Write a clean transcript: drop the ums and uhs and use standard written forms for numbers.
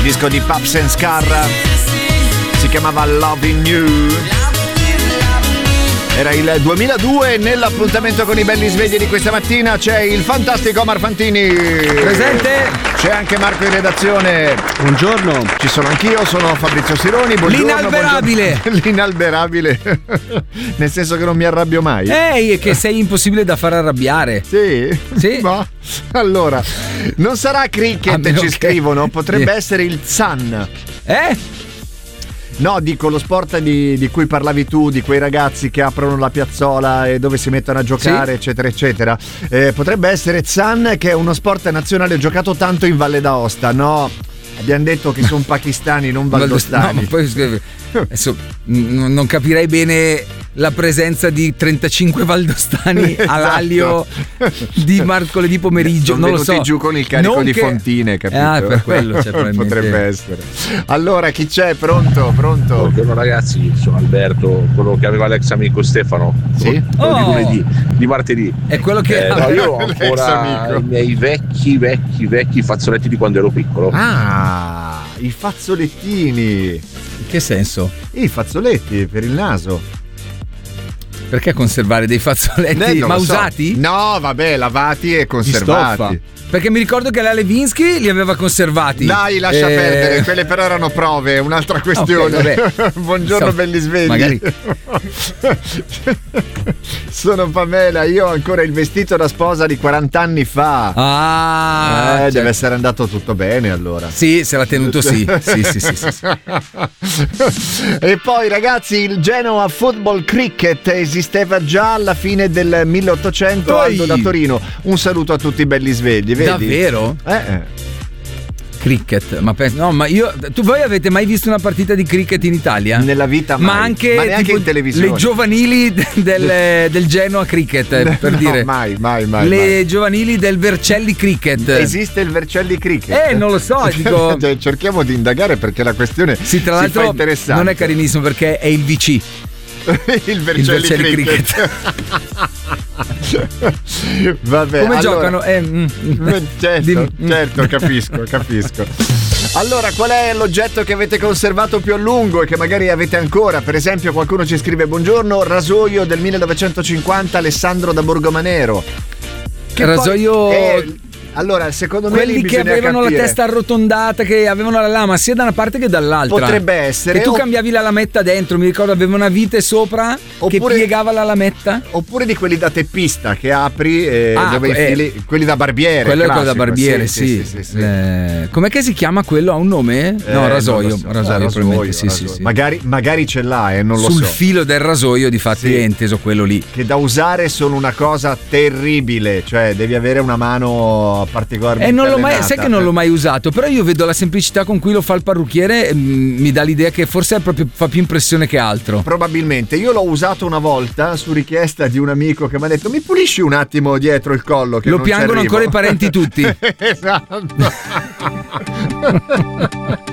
disco di Paps and Scar, si chiamava Loving You. Era il 2002. Nell'appuntamento con i belli svegli di questa mattina c'è il fantastico Omar Fantini. Presente. C'è anche Marco in redazione. Buongiorno. Ci sono anch'io, sono Fabrizio Sironi. Buongiorno. L'inalberabile. Buongiorno. L'inalberabile. Nel senso che non mi arrabbio mai. Ehi, che sei impossibile da far arrabbiare. Sì? Sì. Ma allora, non sarà cricket, ci scrivono, potrebbe essere il Sun. No, dico lo sport di cui parlavi tu, di quei ragazzi che aprono la piazzola e dove si mettono a giocare, sì, eccetera eccetera. Potrebbe essere Zan, che è uno sport nazionale giocato tanto in Valle d'Aosta. No, abbiamo detto che sono pakistani, non valdostani. No, ma poi adesso non capirei bene la presenza di 35 valdostani all'alio di mercoledì pomeriggio. Sono non lo so, giù con il carico non di che... Fontine, capito? Per quello potrebbe essere. Allora, chi c'è? Pronto? Buongiorno ragazzi, sono Alberto, quello che aveva l'ex amico Stefano. Sì? Di lunedì, di martedì. È quello che no, io ho ancora i miei vecchi fazzoletti di quando ero piccolo. Ah, i fazzolettini. In che senso? I fazzoletti per il naso. Perché conservare dei fazzoletti ma usati? No, vabbè, lavati e conservati. Perché mi ricordo che la Levinsky li aveva conservati. Dai, lascia perdere, quelle però erano prove, è un'altra questione. Okay, buongiorno, belli svegli. Magari. Sono Pamela, io ho ancora il vestito da sposa di 40 anni fa. Certo. Deve essere andato tutto bene allora. Sì, se l'ha tenuto sì. E poi ragazzi, il Genoa Football Cricket esisteva già alla fine del 1800. Aldo da Torino. Un saluto a tutti i belli svegli. Vedi? Davvero? Cricket, voi avete mai visto una partita di cricket in Italia? Nella vita mai. Ma anche neanche in televisione. Le giovanili del Genoa Cricket, per dire. Mai. Le giovanili del Vercelli Cricket. Esiste il Vercelli Cricket? Non lo so, dico. Cerchiamo di indagare perché la questione tra l'altro fa interessante. Non è carinissimo perché è il VC. il Vercelli Cricket. Vabbè, come allora, giocano? Certo, capisco. Allora, qual è l'oggetto che avete conservato più a lungo e che magari avete ancora? Per esempio, qualcuno ci scrive: buongiorno, rasoio del 1950 Alessandro da Borgomanero. Che rasoio. Allora, secondo me quelli che avevano la testa arrotondata, che avevano la lama sia da una parte che dall'altra. Potrebbe essere. Che tu cambiavi la lametta dentro, mi ricordo aveva una vite sopra che piegava la lametta. Oppure di quelli da teppista che apri dove infili, quelli da barbiere. Quello è quello da barbiere, sì. Com'è che si chiama quello? Ha un nome? No, rasoio. Rasoio, probabilmente. Sì. Magari ce l'ha, non lo so. Sul filo del rasoio, difatti, è inteso quello lì. Che da usare sono una cosa terribile, cioè devi avere una mano particolarmente non l'ho mai, sai che non l'ho mai usato, però io vedo la semplicità con cui lo fa il parrucchiere, mi dà l'idea che forse fa più impressione che altro. Probabilmente. Io l'ho usato una volta su richiesta di un amico che mi ha detto: mi pulisci un attimo dietro il collo che lo piangono ancora i parenti tutti. Esatto.